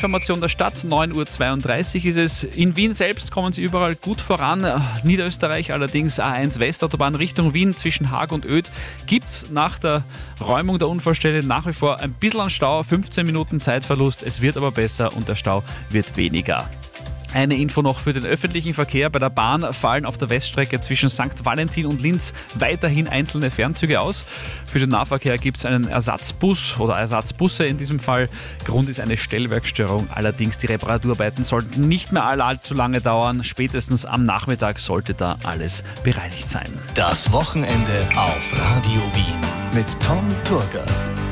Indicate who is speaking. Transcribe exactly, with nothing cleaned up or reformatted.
Speaker 1: Verkehrsinformation der Stadt, neun Uhr zweiunddreißig ist es. In Wien selbst kommen Sie überall gut voran. Niederösterreich allerdings A eins Westautobahn Richtung Wien zwischen Haag und Oedt gibt es nach der Räumung der Unfallstelle nach wie vor ein bisschen an Stau, fünfzehn Minuten Zeitverlust. Es wird aber besser und der Stau wird weniger. Eine Info noch für den öffentlichen Verkehr. Bei der Bahn fallen auf der Weststrecke zwischen Sankt Valentin und Linz weiterhin einzelne Fernzüge aus. Für den Nahverkehr gibt es einen Ersatzbus oder Ersatzbusse in diesem Fall. Grund ist eine Stellwerkstörung. Allerdings die Reparaturarbeiten sollten nicht mehr allzu lange dauern. Spätestens am Nachmittag sollte da alles bereinigt sein.
Speaker 2: Das Wochenende auf Radio Wien mit Tom Turger.